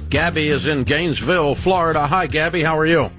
Gabby is in Gainesville, Florida. Hi, Gabby. How are you?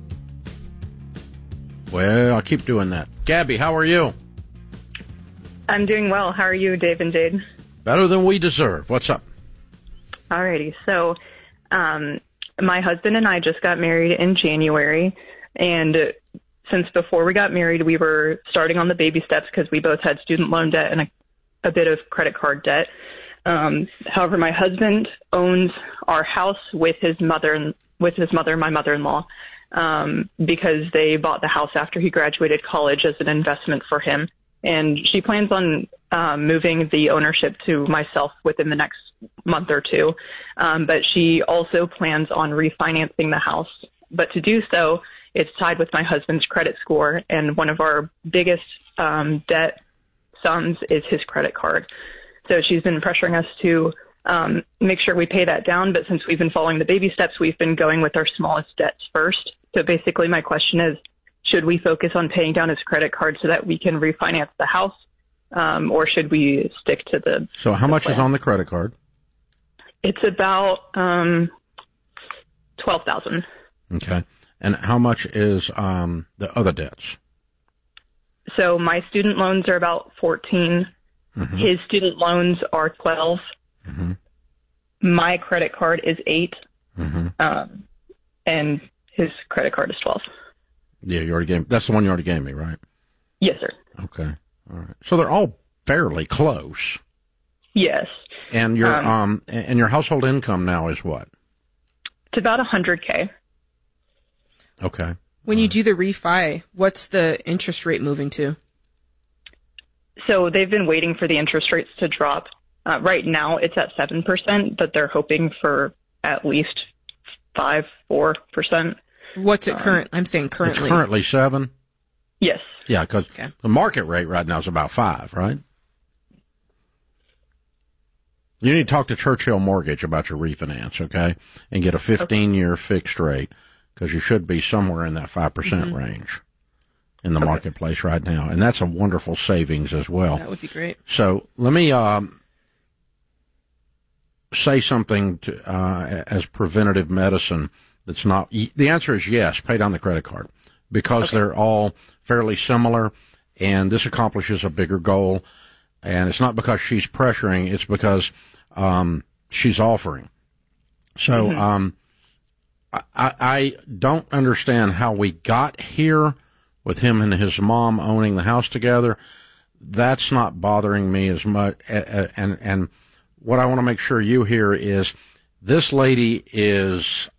Well, I'll keep doing that. Gabby, how are you? I'm doing well. How are you, Dave and Jade? Better than we deserve. What's up? Alrighty. So, my husband and I just got married in January, and since before we got married, we were starting on the baby steps because we both had student loan debt and a bit of credit card debt. However, my husband owns our house with his mother, my mother-in-law, because they bought the house after he graduated college as an investment for him. And she plans on moving the ownership to myself within the next month or two. But she also plans on refinancing the house. But to do so, it's tied with my husband's credit score. And one of our biggest debt sums is his credit card. So she's been pressuring us to make sure we pay that down. But since we've been following the baby steps, we've been going with our smallest debts first. So basically my question is, should we focus on paying down his credit card so that we can refinance the house? Or should we stick to the... So how much is on the credit card? It's about $12,000. Okay. And how much is the other debts? So my student loans are about 14. Mm-hmm. His student loans are 12. Mm-hmm. My credit card is 8. Mm-hmm. And his credit card is 12. Yeah, you already gave. That's the one you already gave me, right? Yes, sir. Okay. All right. So they're all fairly close. Yes. And your and your household income now is what? It's about $100K. Okay. When you do the refi, what's the interest rate moving to? So they've been waiting for the interest rates to drop. Right now it's at 7%, but they're hoping for at least 4%. What's it current? I'm saying currently. It's currently 7? Yes. Yeah, because the market rate right now is about 5, right? You need to talk to Churchill Mortgage about your refinance, okay? And get a 15-year fixed rate, because you should be somewhere in that 5% range in the marketplace right now. And that's a wonderful savings as well. That would be great. So let me say something to, as preventative medicine that's not... The answer is yes, pay down the credit card, because they're all fairly similar, and this accomplishes a bigger goal. And it's not because she's pressuring, it's because she's offering. So I don't understand how we got here with him and his mom owning the house together. That's not bothering me as much. And what I want to make sure you hear is this lady is,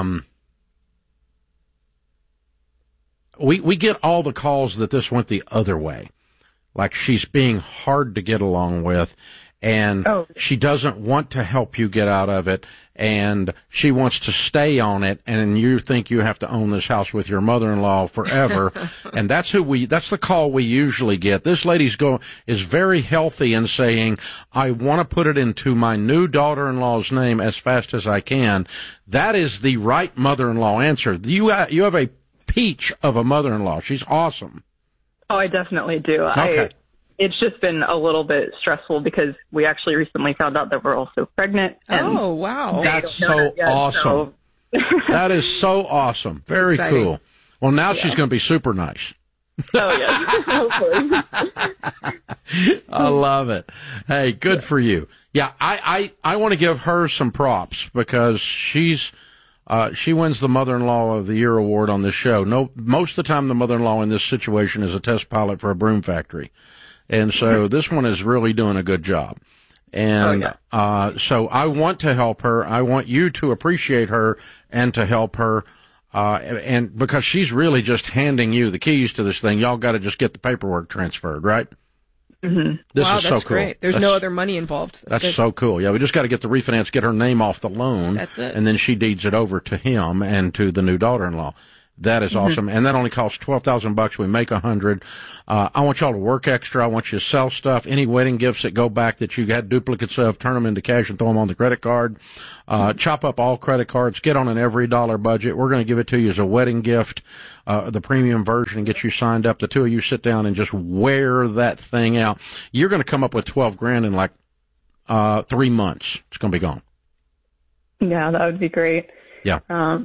we get all the calls that this went the other way. Like she's being hard to get along with, and she doesn't want to help you get out of it, and she wants to stay on it, and you think you have to own this house with your mother-in-law forever. And that's the call we usually get. This lady's is very healthy in saying, I want to put it into my new daughter-in-law's name as fast as I can. That is the right mother-in-law answer. You have a peach of a mother-in-law. She's awesome. Oh, I definitely do. Okay. It's just been a little bit stressful because we actually recently found out that we're also pregnant. And oh, wow. That's so awesome. That is so awesome. Very exciting. Cool. Well, now she's going to be super nice. Oh, yeah. Hopefully. I love it. Hey, good for you. Yeah, I want to give her some props because she wins the Mother-in-Law of the Year award on this show. Most of the time the mother-in-law in this situation is a test pilot for a broom factory. And so this one is really doing a good job. And so I want to help her. I want you to appreciate her and to help her. And because she's really just handing you the keys to this thing, y'all got to just get the paperwork transferred, right? Mm-hmm. That's so cool. Great. There's no other money involved. That's so cool. Yeah, we just got to get the refinance, get her name off the loan. That's it. And then she deeds it over to him and to the new daughter-in-law. That is awesome. And that only costs $12,000. We make $100. I want y'all to work extra. I want you to sell stuff. Any wedding gifts that go back that you had duplicates of, turn them into cash and throw them on the credit card. Chop up all credit cards. Get on an every dollar budget. We're going to give it to you as a wedding gift, the premium version, and get you signed up. The two of you sit down and just wear that thing out. You're going to come up with $12,000 in like 3 months. It's going to be gone. Yeah, that would be great. Yeah.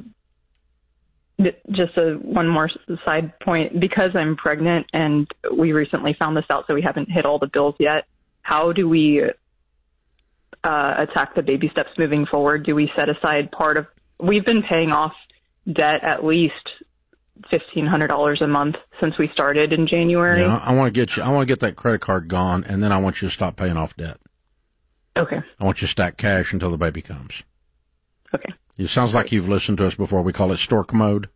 Just one more side point. Because I'm pregnant and we recently found this out, so we haven't hit all the bills yet. How do we attack the baby steps moving forward? Do we set aside part of? We've been paying off debt at least $1,500 a month since we started in January. Yeah, I want to get that credit card gone, and then I want you to stop paying off debt. Okay. I want you to stack cash until the baby comes. Okay. It sounds like you've listened to us before. We call it stork mode.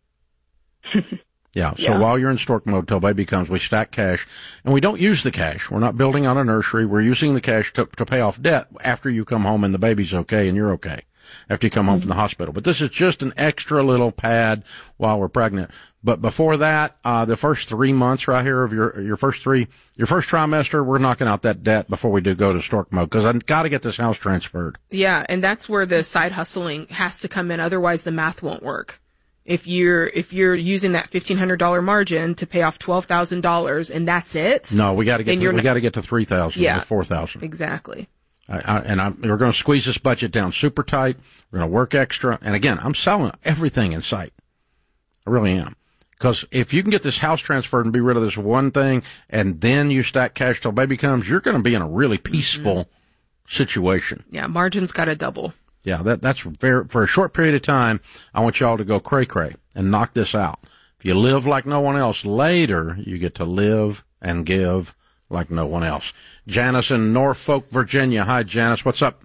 Yeah. So while you're in stork mode till baby comes, we stack cash, and we don't use the cash. We're not building on a nursery. We're using the cash to pay off debt after you come home and the baby's okay and you're okay after you come home from the hospital. But this is just an extra little pad while we're pregnant. But before that, the first 3 months right here of your first trimester, we're knocking out that debt before we do go to stork mode, because I've got to get this house transferred. Yeah, and that's where the side hustling has to come in. Otherwise, the math won't work. If you're using that $1,500 margin to pay off $12,000 and that's it. No, we got to get to $3,000 or $4,000. Exactly. We're going to squeeze this budget down super tight. We're going to work extra. And again, I'm selling everything in sight. I really am. Because if you can get this house transferred and be rid of this one thing, and then you stack cash till baby comes, you're going to be in a really peaceful situation. Yeah, margin's got to double. Yeah, that's for a short period of time. I want y'all to go cray-cray and knock this out. If you live like no one else, later you get to live and give like no one else. Janice in Norfolk, Virginia. Hi, Janice. What's up?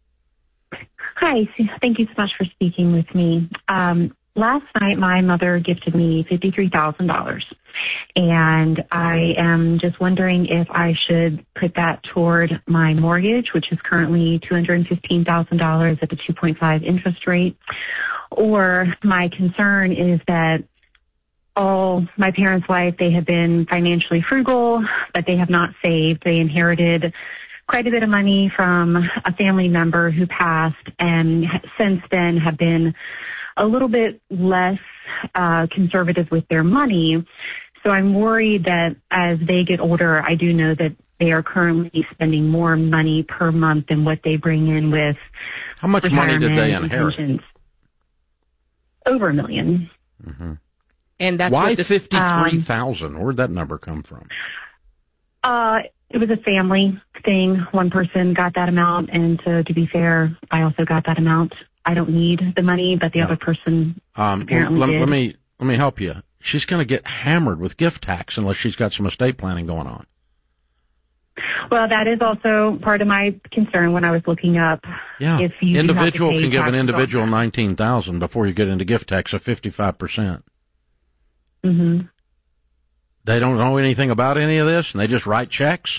Hi. Thank you so much for speaking with me. Last night, my mother gifted me $53,000, and I am just wondering if I should put that toward my mortgage, which is currently $215,000 at the 2.5 interest rate, or my concern is that my parents' life, they have been financially frugal, but they have not saved. They inherited quite a bit of money from a family member who passed, and since then have been a little bit less conservative with their money. So I'm worried that as they get older, I do know that they are currently spending more money per month than what they bring in with How much money did they inherit? Pensions. Over $1 million. Mm-hmm. And that's why what this, $53,000? Where'd that number come from? It was a family thing. One person got that amount, and to be fair, I also got that amount. I don't need the money, but the other person apparently did. Let me help you. She's going to get hammered with gift tax unless she's got some estate planning going on. Well, that is also part of my concern when I was looking up. Yeah, if you individual can give an individual $19,000 before you get into gift tax of 55%. Mm-hmm. They don't know anything about any of this, and they just write checks?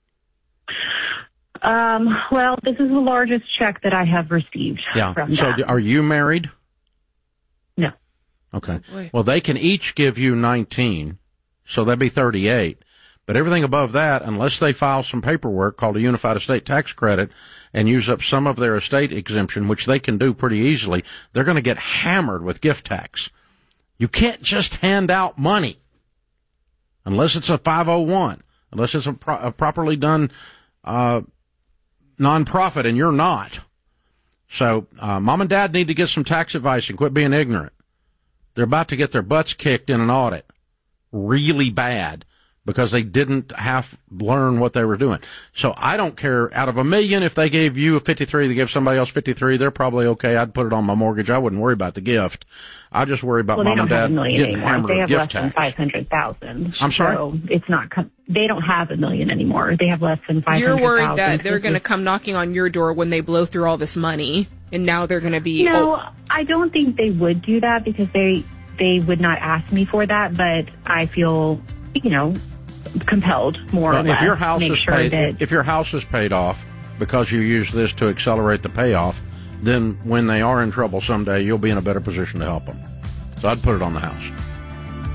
Well, this is the largest check that I have received. Yeah. From So that. are you married? No. Okay. Well, they can each give you 19, so that'd be 38. But everything above that, unless they file some paperwork called a unified estate tax credit and use up some of their estate exemption, which they can do pretty easily, they're going to get hammered with gift tax. You can't just hand out money unless it's a 501, unless it's a properly done nonprofit, and you're not. So mom and dad need to get some tax advice and quit being ignorant. They're about to get their butts kicked in an audit really bad because they didn't learn what they were doing. So I don't care. Out of $1 million, if they gave you a 53, they gave somebody else 53, they're probably okay. I'd put it on my mortgage. I wouldn't worry about the gift. I just worry about mom and dad getting hammered with gift tax. They have less than $500,000. I'm sorry? So it's not. They don't have $1 million anymore. They have less than $500,000. You're worried that they're going to come knocking on your door when they blow through all this money, and now they're going to be. No, I don't think they would do that because they would not ask me for that. But I feel, compelled more or less. If your house is paid off because you use this to accelerate the payoff, then when they are in trouble someday, you'll be in a better position to help them. So I'd put it on the house.